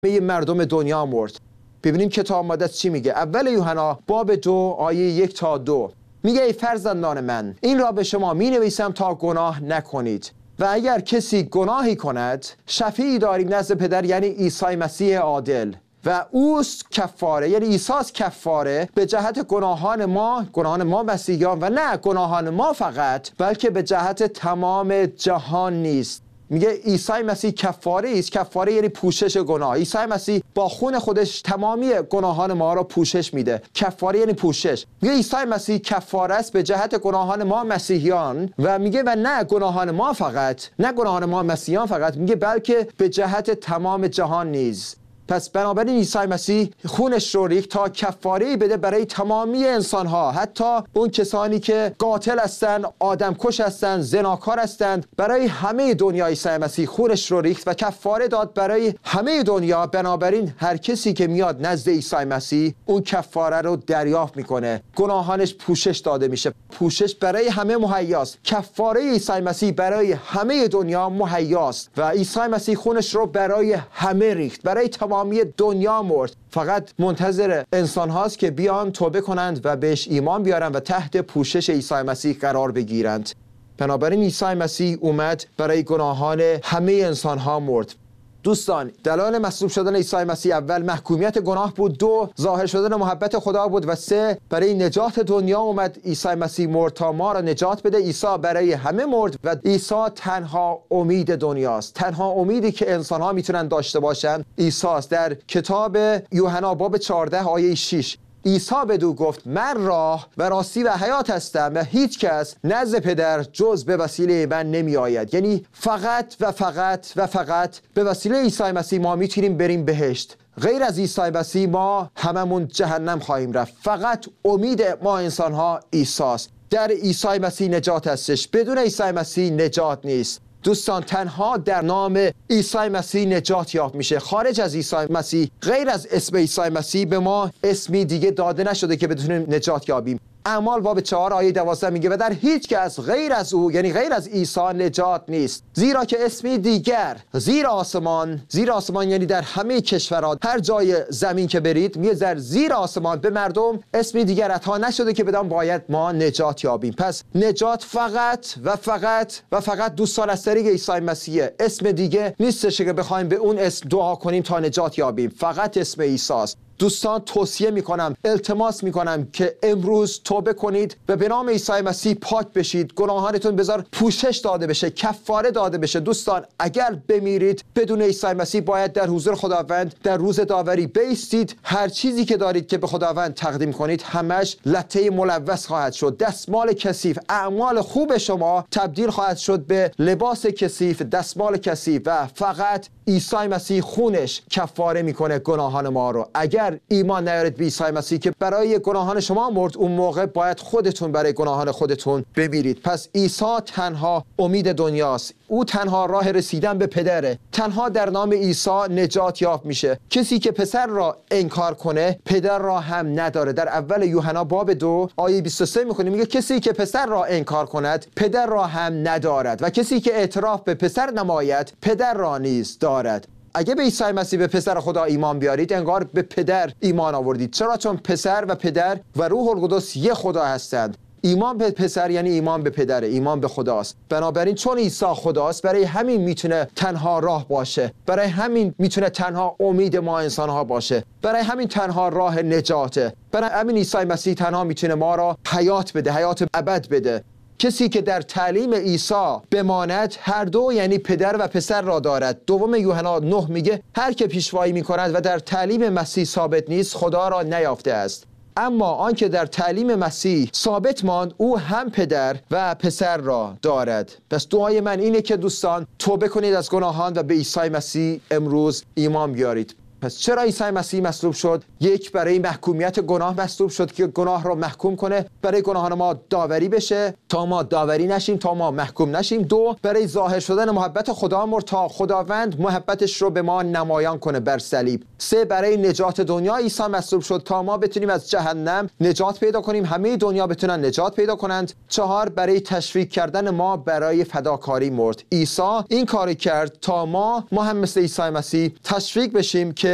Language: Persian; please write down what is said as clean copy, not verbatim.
مردم دنیا مرد. ببینیم کتاب مقدس چی میگه. اول یوحنا باب 2 آیه 1 تا 2 میگه ای فرزندان من، این را به شما می نویسم تا گناه نکنید و اگر کسی گناهی کند شفیعی داریم نزد پدر، یعنی عیسی مسیح عادل، و اوست کفاره، یعنی عیسی است کفاره به جهت گناهان ما مسیحیان، و نه گناهان ما فقط بلکه به جهت تمام جهان نیست. میگه عیسی مسیح کفاره است. کفاره یعنی پوشش گناه. عیسی مسیح با خون خودش تمامی گناهان ما را پوشش میده. کفاره یعنی پوشش. میگه عیسی مسیح کفاره است به جهت گناهان ما مسیحیان، و میگه و نه گناهان ما فقط، نه گناهان ما مسیحیان فقط، میگه بلکه به جهت تمام جهان نیز. پس بنابراین عیسی مسیح خونش رو ریخت تا کفاره بده برای تمامی انسان‌ها، حتی اون کسانی که قاتل هستند، آدمکش هستند، زناکار هستند. برای همه دنیا عیسی مسیح خونش رو ریخت و کفاره داد برای همه دنیا. بنابراین هر کسی که میاد نزد عیسی مسیح اون کفاره رو دریافت میکنه، گناهانش پوشش داده میشه. پوشش برای همه مهیاست. کفاره عیسی مسیح برای همه دنیا مهیاست و عیسی مسیح خونش رو برای همه ریخت، برای تمامی دنیا مرد. فقط منتظر انسان هاست که بیان توبه کنند و بهش ایمان بیارن و تحت پوشش عیسی مسیح قرار بگیرند. بنابراین عیسی مسیح اومد برای گناهان همه انسان ها مرد. دوستان، دلایل مصلوب شدن عیسی مسیح: اول محکومیت گناه بود، 2 ظاهر شدن محبت خدا بود، و 3 برای نجات دنیا اومد عیسی مسیح مرد تا ما را نجات بده. عیسی برای همه مرد و عیسی تنها امید دنیاست. تنها امیدی که انسان ها میتونن داشته باشن عیسی است. در کتاب یوحنا باب 14 آیه 6 عیسی بدو گفت من راه و راستی و حیات هستم و هیچ کس نزد پدر جز به وسیله من نمی آید. یعنی فقط و فقط و فقط به وسیله عیسی مسیح ما میتونیم بریم بهشت. غیر از عیسی مسیح ما هممون جهنم خواهیم رفت. فقط امید ما انسان ها عیسی است. در عیسی مسیح نجات هستش. بدون عیسی مسیح نجات نیست. دوستان، تنها در نام عیسی مسیح نجات یافت میشه. خارج از عیسی مسیح، غیر از اسم عیسی مسیح، به ما اسمی دیگه داده نشده که بتونیم نجات یابیم. اعمال باب 4 آیه 12 میگه و در هیچ کس غیر از او، یعنی غیر از عیسی، نجات نیست، زیرا که اسمی دیگر زیر آسمان یعنی در همه کشورها، هر جای زمین که برید، میگه در زیر آسمان به مردم اسمی دیگر عطا نشده که بدان باید ما نجات یابیم. پس نجات فقط و فقط و فقط دوستان از طریق عیسی مسیح. اسم دیگه نیستش که بخوایم به اون اسم دعا کنیم تا نجات یابیم. فقط اسم عیسی است. دوستان، توصیه میکنم، التماس میکنم که امروز توبه کنید و به نام عیسی مسیح پاک بشید. گناهانتون بذار پوشش داده بشه، کفاره داده بشه. دوستان، اگر بمیرید بدون عیسی مسیح باید در حضور خداوند در روز داوری بایستید. هر چیزی که دارید که به خداوند تقدیم کنید همش لته ملوث خواهد شد. دستمال کثیف، اعمال خوب شما تبدیل خواهد شد به لباس کثیف، دستمال کثیف، و فقط عیسی مسیح خونش کفاره میکنه گناهان ما رو. اگر ایمان نیارید به عیسی مسیح که برای گناهان شما مرد، اون موقع باید خودتون برای گناهان خودتون بمیرید. پس عیسی تنها امید دنیاست. او تنها راه رسیدن به پدره. تنها در نام عیسی نجات یافت میشه. کسی که پسر را انکار کنه پدر را هم نداره. در اول یوحنا باب 2 آیه 23 میخونیم، میگه کسی که پسر را انکار کند پدر را هم ندارد و کسی که اعتراف به پسر نماید پدر را نیز دارد. اگه به عیسی مسیح به پسر خدا ایمان بیارید انگار به پدر ایمان آوردید. چرا؟ چون پسر و پدر و روح القدس یک خدا هستند. ایمان به پسر یعنی ایمان به پدر، ایمان به خداست. بنابراین چون عیسی خداست، برای همین میتونه تنها راه باشه، برای همین میتونه تنها امید ما انسانها باشه، برای همین تنها راه نجاته. برای همین عیسی مسیح تنها میتونه ما را حیات بده، حیات ابد بده. کسی که در تعلیم عیسی بماند هر دو، یعنی پدر و پسر را دارد. دوم یوحنا 9 میگه هر که پیشوایی میکند و در تعلیم مسیح ثابت نیست خدا را نیافته است. اما آنکه در تعلیم مسیح ثابت ماند او هم پدر و پسر را دارد. پس دعای من اینه که دوستان توبه کنید از گناهان و به عیسی مسیح امروز ایمان بیارید. پس چرا عیسی مسیح مصلوب شد؟ یک، برای محکومیت گناه مصلوب شد که گناه را محکوم کنه، برای گناهان ما داوری بشه تا ما داوری نشیم، تا ما محکوم نشیم. 2، برای ظاهر شدن محبت خدا مرد تا خداوند محبتش رو به ما نمایان کنه بر صلیب. 3، برای نجات دنیا عیسی مصلوب شد تا ما بتونیم از جهنم نجات پیدا کنیم، همه دنیا بتونن نجات پیدا کنند. 4، برای تشویق کردن ما برای فداکاری مرد. عیسی این کار کرد تا ما هم مثل عیسی مسیح تشویق بشیم که